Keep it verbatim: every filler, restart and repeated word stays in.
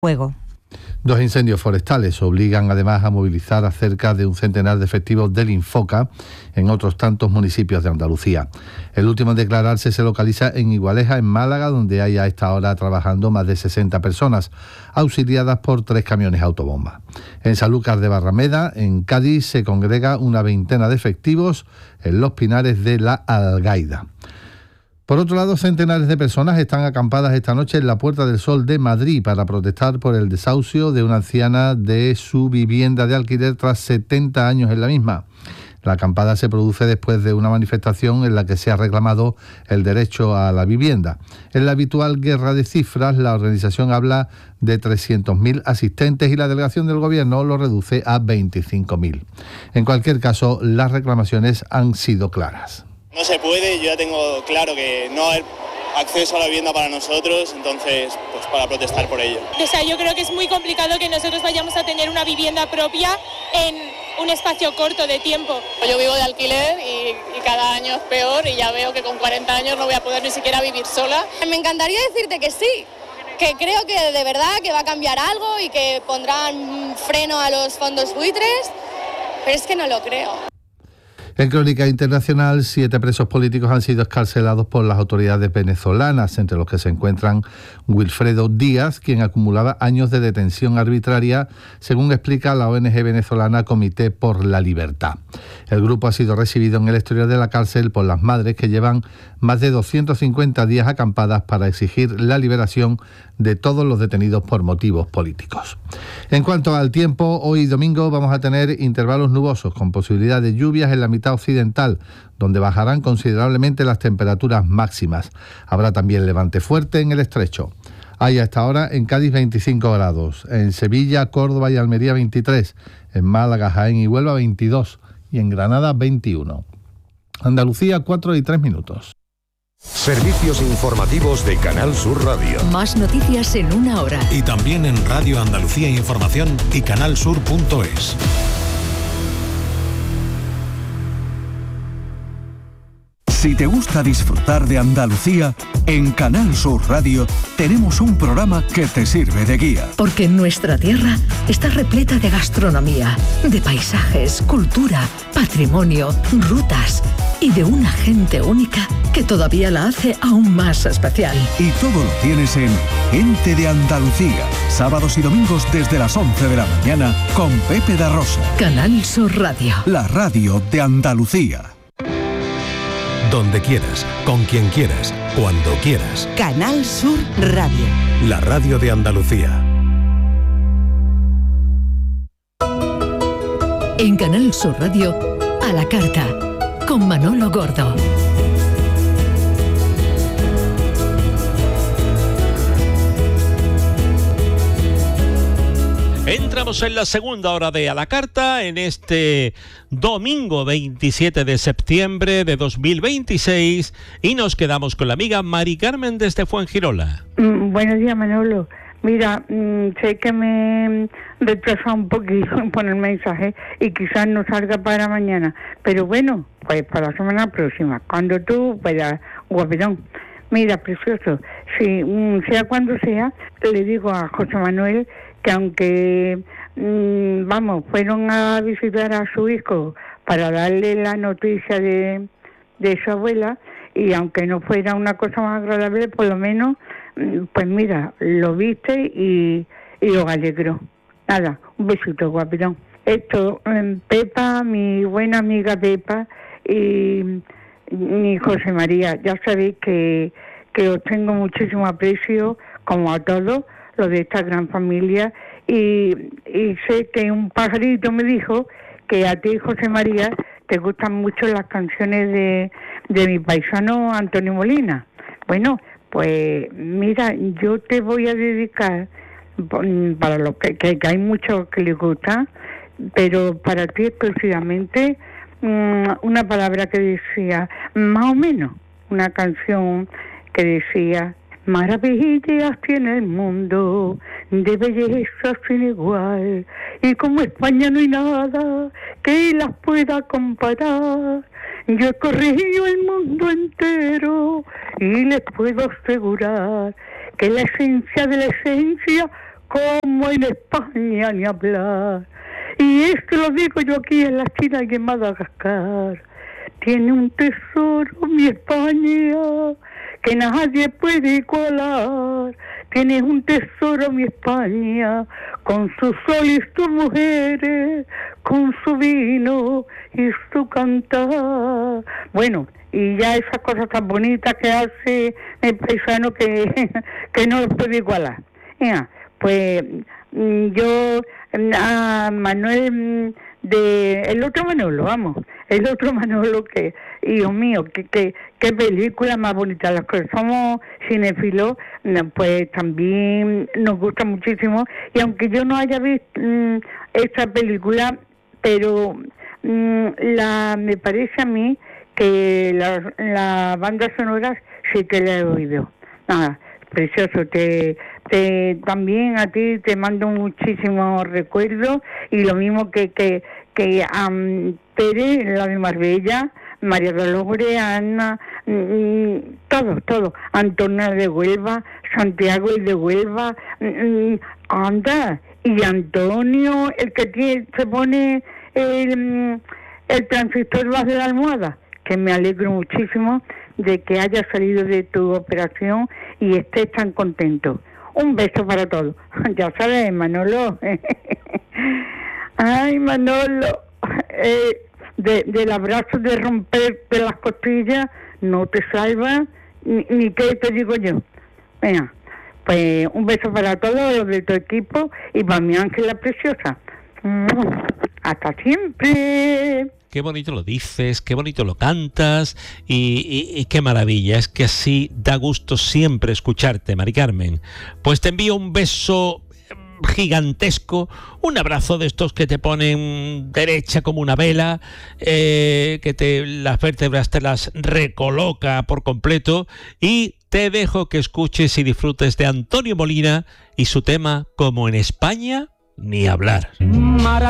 fuego. Dos incendios forestales obligan además a movilizar a cerca de un centenar de efectivos del Infoca en otros tantos municipios de Andalucía. El último en declararse se localiza en Igualeja, en Málaga, donde hay a esta hora trabajando más de sesenta personas, auxiliadas por tres camiones autobomba. En Sanlúcar de Barrameda, en Cádiz, se congrega una veintena de efectivos en los pinares de la Algaida. Por otro lado, centenares de personas están acampadas esta noche en la Puerta del Sol de Madrid para protestar por el desahucio de una anciana de su vivienda de alquiler tras setenta años en la misma. La acampada se produce después de una manifestación en la que se ha reclamado el derecho a la vivienda. En la habitual guerra de cifras, la organización habla de trescientos mil asistentes y la delegación del Gobierno lo reduce a veinticinco mil. En cualquier caso, las reclamaciones han sido claras. No se puede, yo ya tengo claro que no hay acceso a la vivienda para nosotros, entonces pues para protestar por ello. O sea, yo creo que es muy complicado que nosotros vayamos a tener una vivienda propia en un espacio corto de tiempo. Yo vivo de alquiler y, y cada año es peor y ya veo que con cuarenta años no voy a poder ni siquiera vivir sola. Me encantaría decirte que sí, que creo que de verdad que va a cambiar algo y que pondrán freno a los fondos buitres, pero es que no lo creo. En crónica internacional, siete presos políticos han sido excarcelados por las autoridades venezolanas, entre los que se encuentran Wilfredo Díaz, quien acumulaba años de detención arbitraria, según explica la O N G venezolana Comité por la Libertad. El grupo ha sido recibido en el exterior de la cárcel por las madres que llevan más de doscientos cincuenta días acampadas para exigir la liberación de todos los detenidos por motivos políticos. En cuanto al tiempo, hoy domingo vamos a tener intervalos nubosos con posibilidad de lluvias en la mitad occidental, donde bajarán considerablemente las temperaturas máximas. Habrá también levante fuerte en el estrecho. Hay a esta hora en Cádiz veinticinco grados, en Sevilla, Córdoba y Almería veintitrés, en Málaga, Jaén y Huelva veintidós y en Granada veintiuno. Andalucía, cuatro y tres minutos. Servicios informativos de Canal Sur Radio. Más noticias en una hora. Y también en Radio Andalucía Información y canalsur punto es. Si te gusta disfrutar de Andalucía, en Canal Sur Radio tenemos un programa que te sirve de guía. Porque nuestra tierra está repleta de gastronomía, de paisajes, cultura, patrimonio, rutas y de una gente única que todavía la hace aún más especial. Y todo lo tienes en Gente de Andalucía, sábados y domingos desde las once de la mañana con Pepe da Rosa. Canal Sur Radio. La radio de Andalucía. Donde quieras, con quien quieras, cuando quieras. Canal Sur Radio. La radio de Andalucía. En Canal Sur Radio, a la carta, con Manolo Gordo. Entramos en la segunda hora de A la Carta en este domingo veintisiete de septiembre de dos mil veintiséis y nos quedamos con la amiga Mari Carmen desde Fuengirola. Mm, buenos días, Manolo. Mira, mmm, sé que me retrasa un poquito en poner mensaje y quizás no salga para mañana, pero bueno, pues para la semana próxima, cuando tú puedas, guapetón. Mira, precioso, si, mmm, sea cuando sea, le digo a José Manuel que aunque, mmm, vamos, fueron a visitar a su hijo para darle la noticia de, de su abuela, y aunque no fuera una cosa más agradable, por lo menos, pues mira, lo viste y, y lo alegró. Nada, un besito, guapetón. Esto, Pepa, mi buena amiga Pepa y mi José María, ya sabéis que, que os tengo muchísimo aprecio, como a todos los de esta gran familia, y, y sé que un pajarito me dijo que a ti, José María, te gustan mucho las canciones de, de mi paisano Antonio Molina. Bueno, pues mira, yo te voy a dedicar, para lo que, que, que hay muchos que les gusta, pero para ti exclusivamente, una palabra que decía, más o menos, una canción que decía: maravillas tiene el mundo, de belleza sin igual, y como España no hay nada que las pueda comparar. Yo he corrido el mundo entero y les puedo asegurar que la esencia de la esencia como en España ni hablar. Y esto lo digo yo aquí en la China y en Madagascar. Tiene un tesoro mi España que nadie puede igualar. Tiene un tesoro mi España con su sol y sus mujeres, con su vino y su cantar. Bueno, y ya esas cosas tan bonitas que hace el paisano que, que no lo puede igualar. Ya, pues yo a Manuel de el otro Manolo, vamos, el otro Manolo que, hijo mío, que, que, qué película más bonita. Los que somos cinéfilos, pues también nos gusta muchísimo, y aunque yo no haya visto mmm, esta película, pero mmm, la me parece a mí que la, la banda sonora sí que la he oído. Nada, precioso. Te, te también a ti te mando muchísimos recuerdos, y lo mismo que que que a um, Tere, la de Marbella, María Dolores, Ana, mmm, todo, todo, Antonia de Huelva, Santiago el de Huelva, mmm, anda, y Antonio, el que tiene, se pone el, el transistor bajo de la almohada, que me alegro muchísimo de que haya salido de tu operación y estés tan contento. Un beso para todos. Ya sabes, Manolo. Ay, Manolo, eh, de, del abrazo de romperte las costillas no te salva ni, ni qué te digo yo. Venga, pues un beso para todos los de tu equipo y para mi Ángela preciosa. Hasta siempre. Qué bonito lo dices, qué bonito lo cantas y, y, y qué maravilla. Es que así da gusto siempre escucharte, Mari Carmen. Pues te envío un beso gigantesco, un abrazo de estos que te ponen derecha como una vela, eh, que te las vértebras te las recoloca por completo, y te dejo que escuches y disfrutes de Antonio Molina y su tema Como en España ni hablar.